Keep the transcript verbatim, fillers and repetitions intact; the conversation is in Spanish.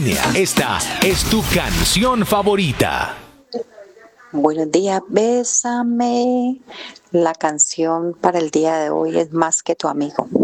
Esta es tu canción favorita. Buenos días, bésame. La canción para el día de hoy es Más que tu amigo.